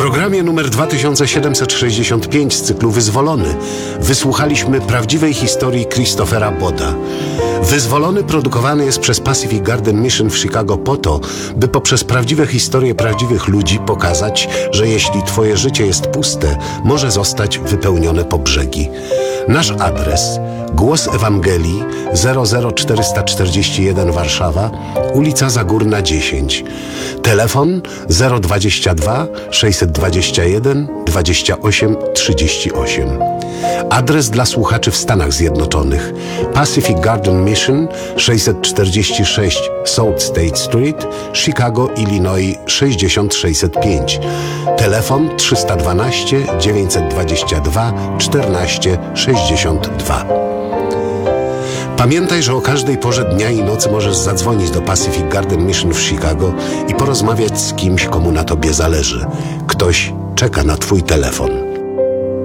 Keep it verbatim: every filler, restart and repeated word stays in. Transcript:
programie numer dwa tysiące siedemset sześćdziesiąt pięć z cyklu Wyzwolony wysłuchaliśmy prawdziwej historii Christophera Boda. Wyzwolony produkowany jest przez Pacific Garden Mission w Chicago po to, by poprzez prawdziwe historie prawdziwych ludzi pokazać, że jeśli twoje życie jest puste, może zostać wypełnione po brzegi. Nasz adres: Głos Ewangelii zero zero czterysta czterdzieści jeden Warszawa, ulica Zagórna dziesięć. Telefon zero dwadzieścia dwa sześćset dwadzieścia jeden dwadzieścia osiem trzydzieści osiem. Adres dla słuchaczy w Stanach Zjednoczonych: Pacific Garden Mission sześćset czterdzieści sześć South State Street, Chicago, Illinois sześćdziesiąt sześćset pięć. Telefon trzysta dwanaście dziewięćset dwadzieścia dwa czternaście sześćdziesiąt dwa. Pamiętaj, że o każdej porze dnia i nocy możesz zadzwonić do Pacific Garden Mission w Chicago i porozmawiać z kimś, komu na tobie zależy. Ktoś czeka na twój telefon.